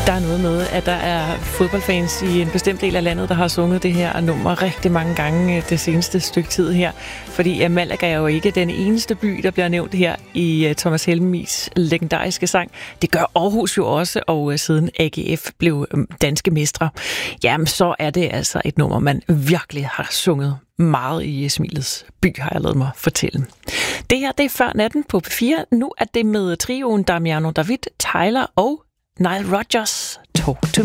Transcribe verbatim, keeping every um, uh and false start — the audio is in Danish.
Der er noget med, at der er fodboldfans i en bestemt del af landet, der har sunget det her nummer rigtig mange gange det seneste stykke tid her. Fordi Malaga er jo ikke den eneste by, der bliver nævnt her i Thomas Helmigs legendariske sang. Det gør Aarhus jo også, og siden A G F blev danske mestre, jamen så er det altså et nummer, man virkelig har sunget meget i Smilets by, har jeg ladet mig fortælle. Det her, det er Før natten på P fire. Nu er det med trioen Damiano David, Tyler og Nile Rodgers, Talk to